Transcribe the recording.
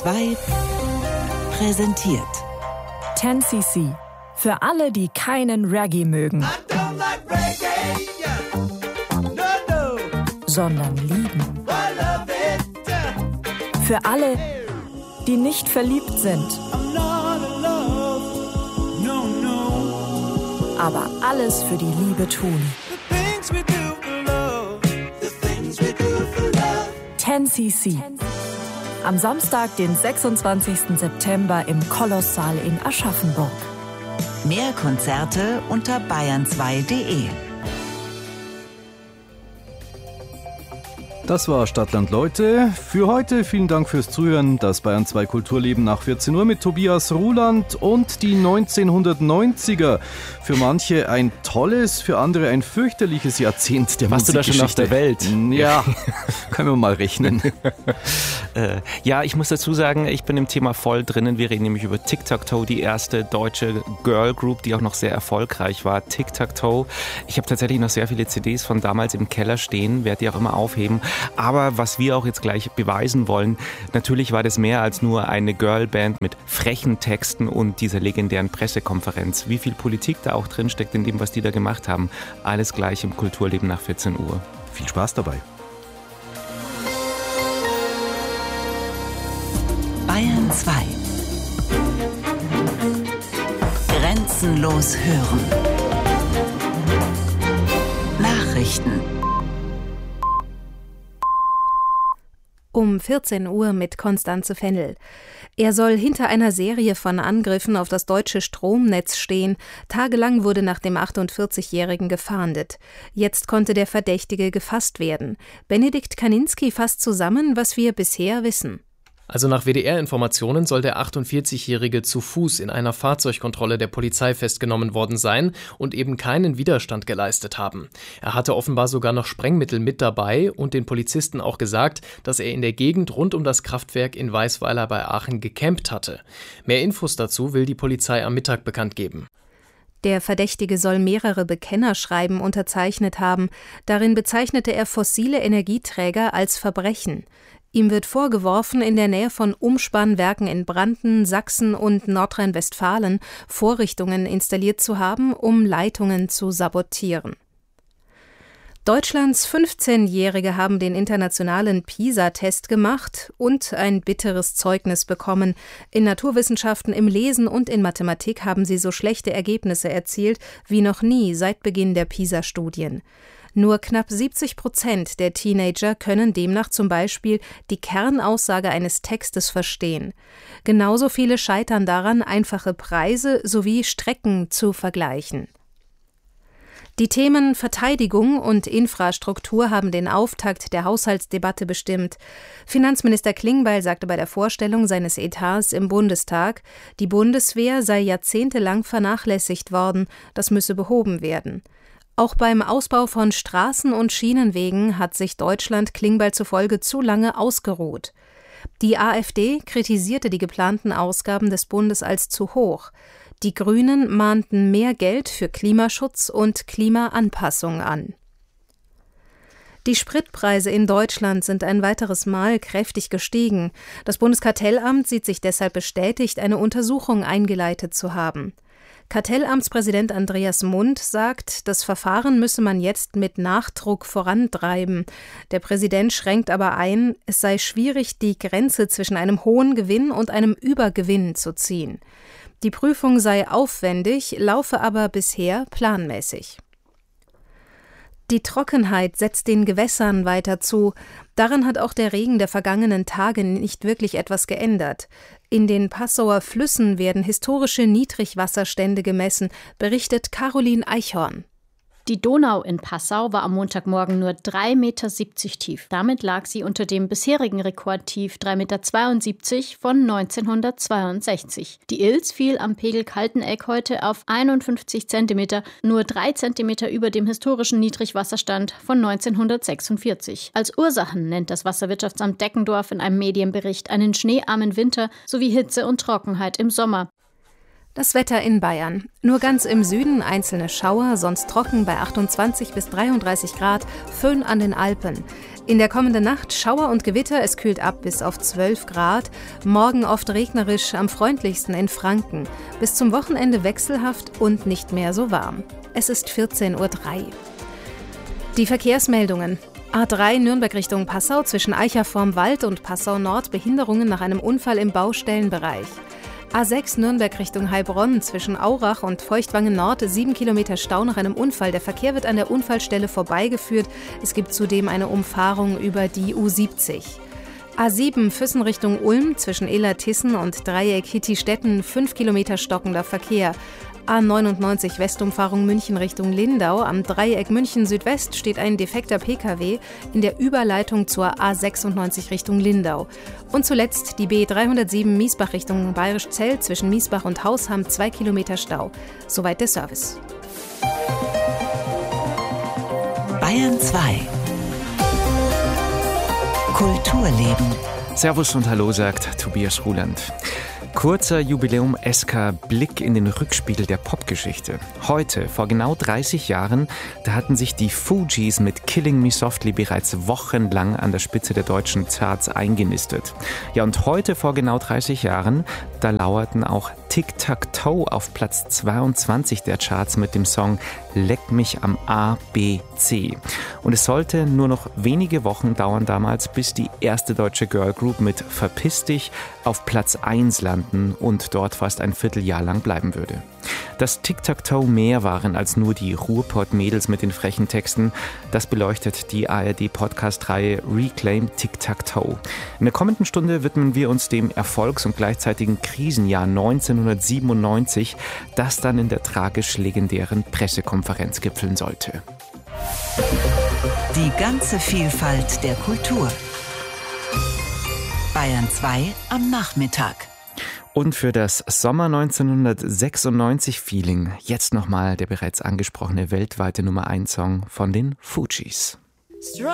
2 präsentiert 10cc. Für alle, die keinen Reggae mögen, sondern lieben. Für alle, die nicht verliebt sind, aber alles für die Liebe tun. 10cc. Am Samstag, den 26. September im Kolosssaal in Aschaffenburg. Mehr Konzerte unter bayern2.de. Das war Stadtland Leute. Für heute vielen Dank fürs Zuhören. Das Bayern 2 Kulturleben nach 14 Uhr mit Tobias Ruland und die 1990er. Für manche ein tolles, für andere ein fürchterliches Jahrzehnt der Musikgeschichte. Warst du da schon auf der Welt? Ja, können wir mal rechnen. Ja, ich muss dazu sagen, ich bin im Thema voll drinnen. Wir reden nämlich über Tic-Tac-Toe, die erste deutsche Girl Group, die auch noch sehr erfolgreich war. Tic-Tac-Toe. Ich habe tatsächlich noch sehr viele CDs von damals im Keller stehen, werde die auch immer aufheben. Aber was wir auch jetzt gleich beweisen wollen, natürlich war das mehr als nur eine Girlband mit frechen Texten und dieser legendären Pressekonferenz. Wie viel Politik da auch drin steckt in dem, was die da gemacht haben, alles gleich im Kulturleben nach 14 Uhr. Viel Spaß dabei. Bayern 2. Grenzenlos hören. Nachrichten. Um 14 Uhr mit Constanze Fennel. Er soll hinter einer Serie von Angriffen auf das deutsche Stromnetz stehen. Tagelang wurde nach dem 48-Jährigen gefahndet. Jetzt konnte der Verdächtige gefasst werden. Benedikt Kaninski fasst zusammen, was wir bisher wissen. Also nach WDR-Informationen soll der 48-Jährige zu Fuß in einer Fahrzeugkontrolle der Polizei festgenommen worden sein und eben keinen Widerstand geleistet haben. Er hatte offenbar sogar noch Sprengmittel mit dabei und den Polizisten auch gesagt, dass er in der Gegend rund um das Kraftwerk in Weißweiler bei Aachen gecampt hatte. Mehr Infos dazu will die Polizei am Mittag bekannt geben. Der Verdächtige soll mehrere Bekennerschreiben unterzeichnet haben. Darin bezeichnete er fossile Energieträger als Verbrechen. Ihm wird vorgeworfen, in der Nähe von Umspannwerken in Branden, Sachsen und Nordrhein-Westfalen Vorrichtungen installiert zu haben, um Leitungen zu sabotieren. Deutschlands 15-Jährige haben den internationalen PISA-Test gemacht und ein bitteres Zeugnis bekommen. In Naturwissenschaften, im Lesen und in Mathematik haben sie so schlechte Ergebnisse erzielt wie noch nie seit Beginn der PISA-Studien. Nur knapp 70% der Teenager können demnach zum Beispiel die Kernaussage eines Textes verstehen. Genauso viele scheitern daran, einfache Preise sowie Strecken zu vergleichen. Die Themen Verteidigung und Infrastruktur haben den Auftakt der Haushaltsdebatte bestimmt. Finanzminister Klingbeil sagte bei der Vorstellung seines Etats im Bundestag, die Bundeswehr sei jahrzehntelang vernachlässigt worden, das müsse behoben werden. Auch beim Ausbau von Straßen und Schienenwegen hat sich Deutschland Klingbeil zufolge zu lange ausgeruht. Die AfD kritisierte die geplanten Ausgaben des Bundes als zu hoch. Die Grünen mahnten mehr Geld für Klimaschutz und Klimaanpassung an. Die Spritpreise in Deutschland sind ein weiteres Mal kräftig gestiegen. Das Bundeskartellamt sieht sich deshalb bestätigt, eine Untersuchung eingeleitet zu haben. Kartellamtspräsident Andreas Mund sagt, das Verfahren müsse man jetzt mit Nachdruck vorantreiben. Der Präsident schränkt aber ein, es sei schwierig, die Grenze zwischen einem hohen Gewinn und einem Übergewinn zu ziehen. Die Prüfung sei aufwendig, laufe aber bisher planmäßig. Die Trockenheit setzt den Gewässern weiter zu. Daran hat auch der Regen der vergangenen Tage nicht wirklich etwas geändert. In den Passauer Flüssen werden historische Niedrigwasserstände gemessen, berichtet Caroline Eichhorn. Die Donau in Passau war am Montagmorgen nur 3,70 Meter tief. Damit lag sie unter dem bisherigen Rekordtief 3,72 Meter von 1962. Die Ilz fiel am Pegel Kalteneck heute auf 51 Zentimeter, nur 3 Zentimeter über dem historischen Niedrigwasserstand von 1946. Als Ursachen nennt das Wasserwirtschaftsamt Deckendorf in einem Medienbericht einen schneearmen Winter sowie Hitze und Trockenheit im Sommer. Das Wetter in Bayern. Nur ganz im Süden einzelne Schauer, sonst trocken bei 28 bis 33 Grad, Föhn an den Alpen. In der kommenden Nacht Schauer und Gewitter, es kühlt ab bis auf 12 Grad. Morgen oft regnerisch, am freundlichsten in Franken. Bis zum Wochenende wechselhaft und nicht mehr so warm. Es ist 14:03 Uhr. Die Verkehrsmeldungen. A3 Nürnberg Richtung Passau zwischen Eicher vorm Wald und Passau Nord Behinderungen nach einem Unfall im Baustellenbereich. A6 Nürnberg Richtung Heilbronn zwischen Aurach und Feuchtwangen Nord 7 Kilometer Stau nach einem Unfall. Der Verkehr wird an der Unfallstelle vorbeigeführt. Es gibt zudem eine Umfahrung über die U70. A7 Füssen Richtung Ulm zwischen Ehler-Tissen und Dreieck Hitti-Stetten 5 Kilometer stockender Verkehr. A99 Westumfahrung München Richtung Lindau. Am Dreieck München Südwest steht ein defekter Pkw in der Überleitung zur A96 Richtung Lindau. Und zuletzt die B307 Miesbach Richtung Bayerischzell zwischen Miesbach und Hausham 2 Kilometer Stau. Soweit der Service. Bayern 2 Kulturleben. Servus und Hallo, sagt Tobias Ruland. Kurzer Jubiläum-esker Blick in den Rückspiegel der Popgeschichte. Heute, vor genau 30 Jahren, da hatten sich die Fugees mit Killing Me Softly bereits wochenlang an der Spitze der deutschen Charts eingenistet. Ja, und heute, vor genau 30 Jahren, da lauerten auch Tic-Tac-Toe auf Platz 22 der Charts mit dem Song Leck mich am ABC. Und es sollte nur noch wenige Wochen dauern damals, bis die erste deutsche Girlgroup mit Verpiss dich auf Platz 1 landen und dort fast ein Vierteljahr lang bleiben würde. Dass Tic-Tac-Toe mehr waren als nur die Ruhrpott-Mädels mit den frechen Texten, das beleuchtet die ARD-Podcast-Reihe Reclaim Tic-Tac-Toe. In der kommenden Stunde widmen wir uns dem Erfolgs- und gleichzeitigen Krisenjahr 1997, das dann in der tragisch legendären Pressekonferenz gipfeln sollte. Die ganze Vielfalt der Kultur. Bayern 2 am Nachmittag. Und für das Sommer 1996-Feeling jetzt nochmal der bereits angesprochene weltweite Nummer 1 Song von den Fugees.